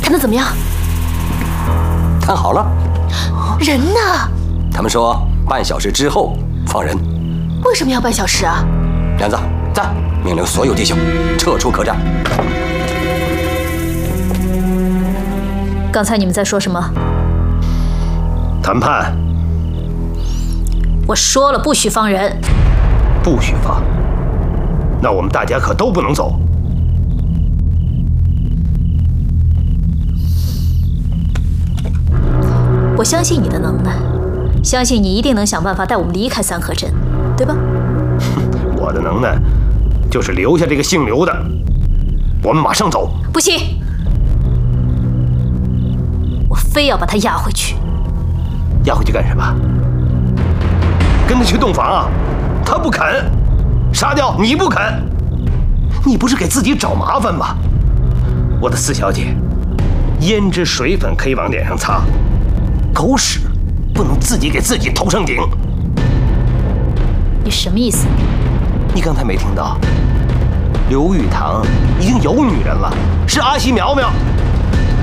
谈得怎么样？ 谈好了。 人呢？ 他们说半小时之后放人。 为什么要半小时啊？ 梁子，在，命令所有弟兄撤出客栈。 刚才你们在说什么？ 谈判。 我说了，不许放人。 不许放。那我们大家可都不能走。 我相信你的能耐，相信你一定能想办法带我们离开三河镇，对吧？ 我的能耐就是留下这个姓刘的，我们马上走。 不行，我非要把他押回去。 押回去干什么？跟他去洞房啊？他不肯，杀掉你不肯，你不是给自己找麻烦吗？我的四小姐，胭脂水粉可以往脸上擦，狗屎不能自己给自己头上顶。 你什么意思？ 你刚才没听到？刘玉堂已经有女人了，是阿西苗苗。